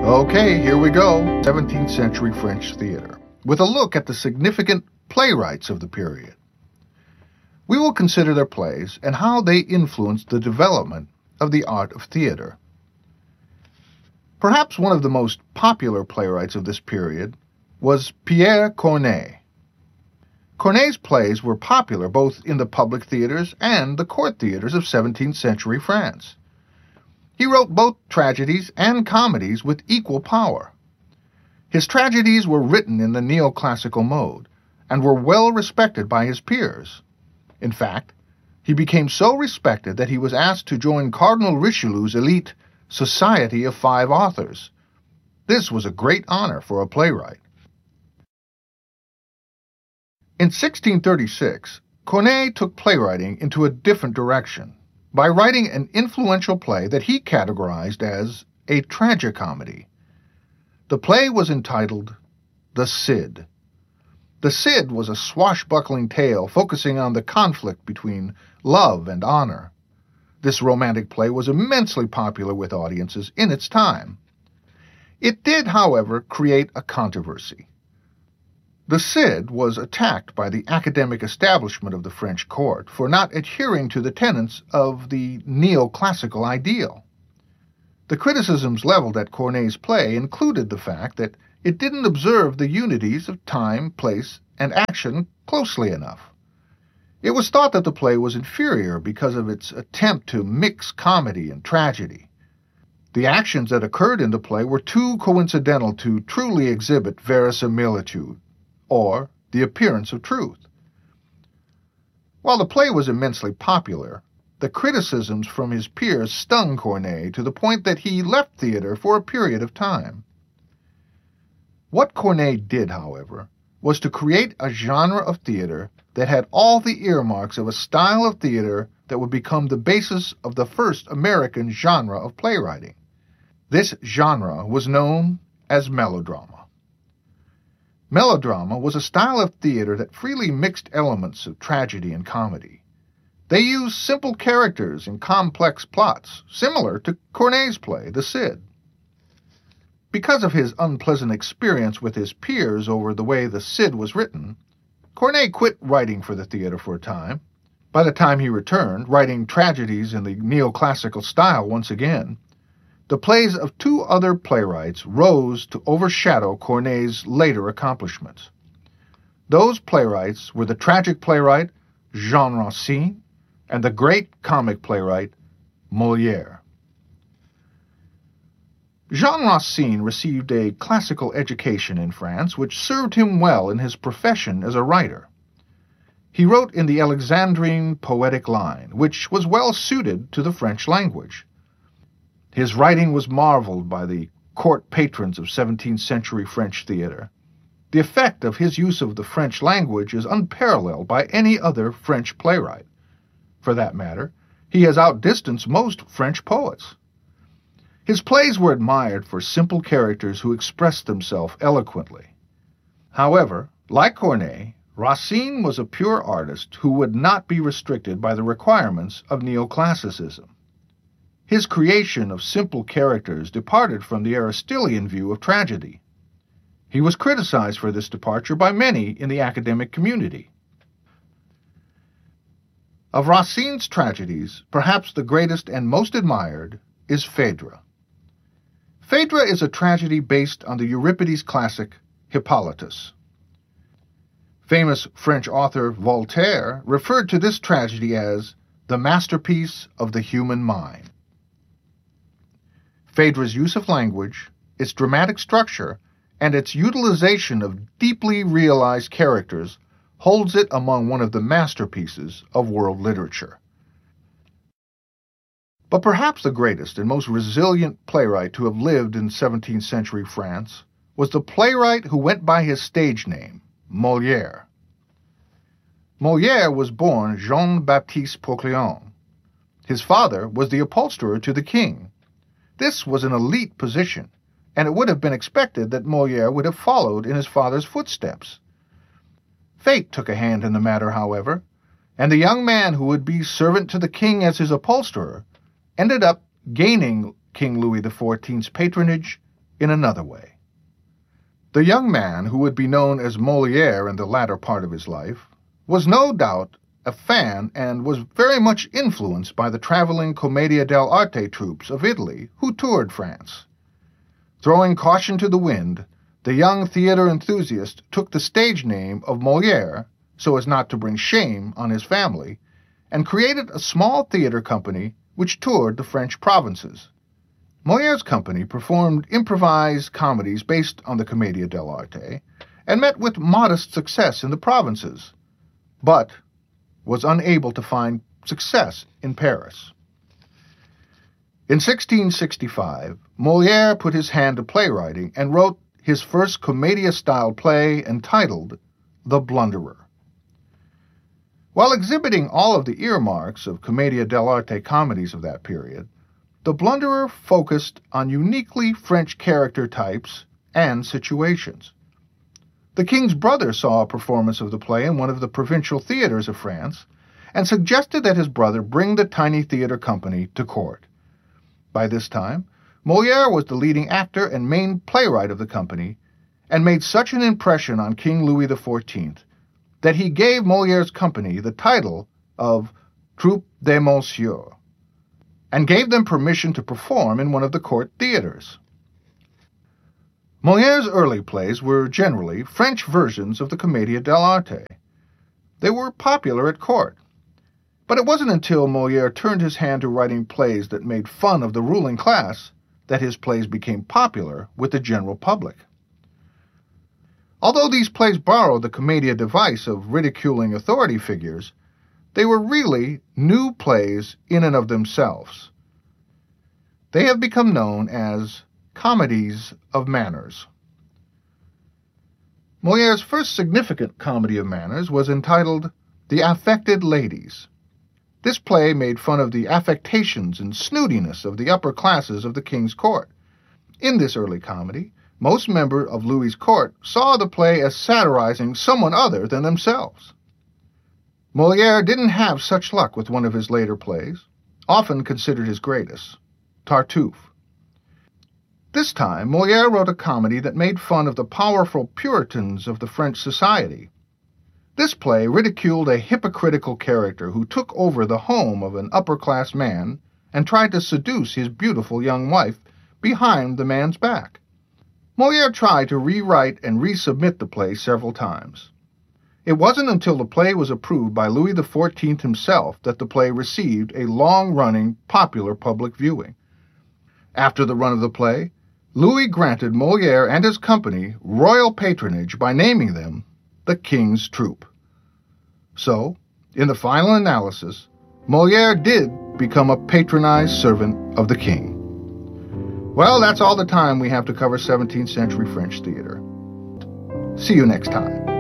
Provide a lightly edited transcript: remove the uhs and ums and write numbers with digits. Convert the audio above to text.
Okay, here we go. 17th century French theater, with a look at the significant playwrights of the period. We will consider their plays and how they influenced the development of the art of theater. Perhaps one of the most popular playwrights of this period was Pierre Corneille. Corneille's plays were popular both in the public theaters and the court theaters of 17th century France. He wrote both tragedies and comedies with equal power. His tragedies were written in the neoclassical mode and were well respected by his peers. In fact, he became so respected that he was asked to join Cardinal Richelieu's elite Society of Five Authors. This was a great honor for a playwright. In 1636, Corneille took playwriting into a different direction by writing an influential play that he categorized as a tragicomedy. The play was entitled The Cid. The Cid was a swashbuckling tale focusing on the conflict between love and honor. This romantic play was immensely popular with audiences in its time. It did, however, create a controversy. The Cid was attacked by the academic establishment of the French court for not adhering to the tenets of the neoclassical ideal. The criticisms leveled at Corneille's play included the fact that it didn't observe the unities of time, place, and action closely enough. It was thought that the play was inferior because of its attempt to mix comedy and tragedy. The actions that occurred in the play were too coincidental to truly exhibit verisimilitude, or the appearance of truth. While the play was immensely popular, the criticisms from his peers stung Corneille to the point that he left theater for a period of time. What Corneille did, however, was to create a genre of theater that had all the earmarks of a style of theater that would become the basis of the first American genre of playwriting. This genre was known as melodrama. Melodrama was a style of theater that freely mixed elements of tragedy and comedy. They used simple characters and complex plots, similar to Corneille's play, The Cid. Because of his unpleasant experience with his peers over the way The Cid was written, Corneille quit writing for the theater for a time. By the time he returned, writing tragedies in the neoclassical style once again, the plays of two other playwrights rose to overshadow Corneille's later accomplishments. Those playwrights were the tragic playwright Jean Racine and the great comic playwright Molière. Jean Racine received a classical education in France, which served him well in his profession as a writer. He wrote in the Alexandrine poetic line, which was well suited to the French language. His writing was marveled by the court patrons of 17th century French theater. The effect of his use of the French language is unparalleled by any other French playwright. For that matter, he has outdistanced most French poets. His plays were admired for simple characters who expressed themselves eloquently. However, like Corneille, Racine was a pure artist who would not be restricted by the requirements of neoclassicism. His creation of simple characters departed from the Aristotelian view of tragedy. He was criticized for this departure by many in the academic community. Of Racine's tragedies, perhaps the greatest and most admired is Phèdre. Phèdre is a tragedy based on the Euripides classic Hippolytus. Famous French author Voltaire referred to this tragedy as the masterpiece of the human mind. Phèdre's use of language, its dramatic structure, and its utilization of deeply realized characters holds it among one of the masterpieces of world literature. But perhaps the greatest and most resilient playwright to have lived in 17th century France was the playwright who went by his stage name, Molière. Molière was born Jean-Baptiste Procléon. His father was the upholsterer to the king. This was an elite position, and it would have been expected that Molière would have followed in his father's footsteps. Fate took a hand in the matter, however, and the young man who would be servant to the king as his upholsterer ended up gaining King Louis XIV's patronage in another way. The young man, who would be known as Molière in the latter part of his life, was no doubt a fan and was very much influenced by the traveling Commedia dell'arte troupes of Italy who toured France. Throwing caution to the wind, the young theater enthusiast took the stage name of Molière so as not to bring shame on his family, and created a small theater company which toured the French provinces. Molière's company performed improvised comedies based on the Commedia dell'arte and met with modest success in the provinces, but was unable to find success in Paris. In 1665, Molière put his hand to playwriting and wrote his first commedia-style play entitled The Blunderer. While exhibiting all of the earmarks of Commedia dell'arte comedies of that period, The Blunderer focused on uniquely French character types and situations. The king's brother saw a performance of the play in one of the provincial theaters of France and suggested that his brother bring the tiny theater company to court. By this time, Molière was the leading actor and main playwright of the company and made such an impression on King Louis XIV that he gave Molière's company the title of Troupe des Messieurs and gave them permission to perform in one of the court theaters. Molière's early plays were generally French versions of the Commedia dell'arte. They were popular at court, but it wasn't until Molière turned his hand to writing plays that made fun of the ruling class that his plays became popular with the general public. Although these plays borrowed the Commedia device of ridiculing authority figures, they were really new plays in and of themselves. They have become known as comedies of manners. Molière's first significant comedy of manners was entitled The Affected Ladies. This play made fun of the affectations and snootiness of the upper classes of the king's court. In this early comedy, most members of Louis's court saw the play as satirizing someone other than themselves. Molière didn't have such luck with one of his later plays, often considered his greatest, Tartuffe. This time, Molière wrote a comedy that made fun of the powerful Puritans of the French society. This play ridiculed a hypocritical character who took over the home of an upper-class man and tried to seduce his beautiful young wife behind the man's back. Molière tried to rewrite and resubmit the play several times. It wasn't until the play was approved by Louis XIV himself that the play received a long-running, popular public viewing. After the run of the play, Louis granted Molière and his company royal patronage by naming them the King's Troupe. So, in the final analysis, Molière did become a patronized servant of the king. Well, that's all the time we have to cover 17th century French theater. See you next time.